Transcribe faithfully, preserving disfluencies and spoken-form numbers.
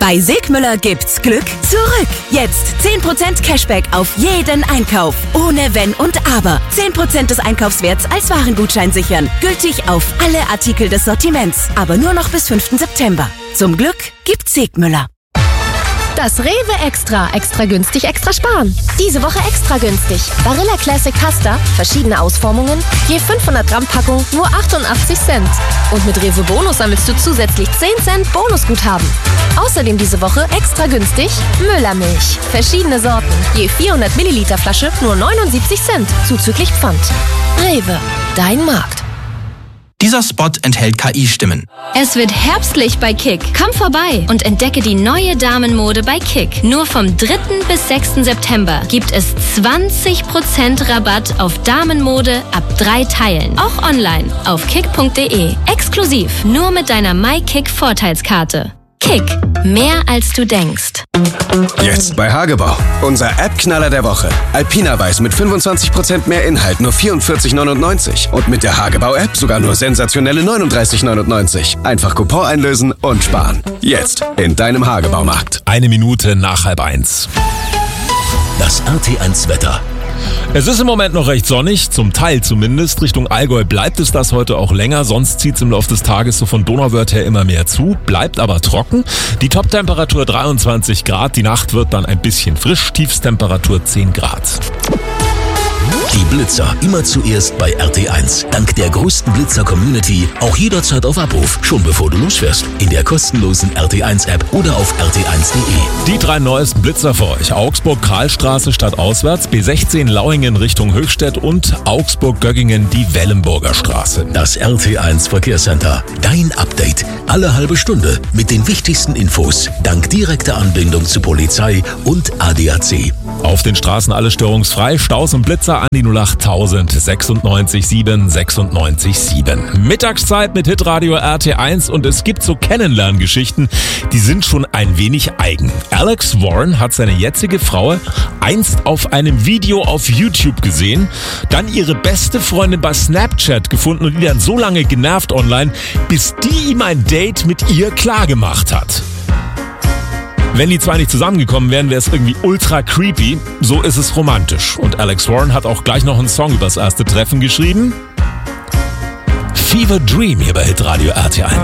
Bei Sigmüller gibt's Glück zurück. Jetzt zehn Prozent Cashback auf jeden Einkauf. Ohne Wenn und Aber. zehn Prozent des Einkaufswerts als Warengutschein sichern. Gültig auf alle Artikel des Sortiments. Aber nur noch bis fünften September. Zum Glück gibt's Sigmüller. Das Rewe Extra. Extra günstig, extra sparen. Diese Woche extra günstig. Barilla Classic Pasta, verschiedene Ausformungen, je fünfhundert Gramm Packung, nur achtundachtzig Cent. Und mit Rewe Bonus sammelst du zusätzlich zehn Cent Bonusguthaben. Außerdem diese Woche extra günstig Müllermilch. Verschiedene Sorten, je vierhundert Milliliter Flasche, nur neunundsiebzig Cent, zuzüglich Pfand. Rewe, dein Markt. Dieser Spot enthält K I-Stimmen. Es wird herbstlich bei Kick. Komm vorbei und entdecke die neue Damenmode bei Kick. Nur vom dritten bis sechsten September gibt es zwanzig Prozent Rabatt auf Damenmode ab drei Teilen. Auch online auf kick punkt de. Exklusiv nur mit deiner MyKick-Vorteilskarte. Kick. Mehr als du denkst. Jetzt bei Hagebau. Unser App-Knaller der Woche. Alpina Weiß mit fünfundzwanzig Prozent mehr Inhalt, nur vierundvierzig neunundneunzig. Und mit der Hagebau-App sogar nur sensationelle neununddreißig neunundneunzig. Einfach Coupon einlösen und sparen. Jetzt in deinem Hagebaumarkt. Eine Minute nach halb eins. Das R T eins Wetter. Es ist im Moment noch recht sonnig, zum Teil zumindest. Richtung Allgäu bleibt es das heute auch länger, sonst zieht es im Laufe des Tages so von Donauwörth her immer mehr zu, bleibt aber trocken. Die Toptemperatur dreiundzwanzig Grad, die Nacht wird dann ein bisschen frisch, Tiefstemperatur zehn Grad. Die Blitzer immer zuerst bei R T eins. Dank der größten Blitzer-Community auch jederzeit auf Abruf, schon bevor du losfährst. In der kostenlosen R T eins App oder auf r t eins punkt de. Die drei neuesten Blitzer für euch. Augsburg-Karlstraße stadtauswärts, B sechzehn Lauingen Richtung Höchstädt und Augsburg-Göggingen die Wellenburger Straße. Das R T eins Verkehrscenter. Dein Update. Alle halbe Stunde mit den wichtigsten Infos. Dank direkter Anbindung zu Polizei und A D A C. Auf den Straßen alles störungsfrei. Staus und Blitzer an die null acht tausend sechsundneunzig sieben sechsundneunzig sieben. Mittagszeit mit Hitradio R T eins und es gibt so Kennenlerngeschichten, die sind schon ein wenig eigen. Alex Warren hat seine jetzige Frau einst auf einem Video auf YouTube gesehen, dann ihre beste Freundin bei Snapchat gefunden und die dann so lange genervt online, bis die ihm ein Date mit ihr klargemacht hat. Wenn die zwei nicht zusammengekommen wären, wäre es irgendwie ultra creepy. So ist es romantisch. Und Alex Warren hat auch gleich noch einen Song über das erste Treffen geschrieben. Fever Dream hier bei Hitradio R T eins.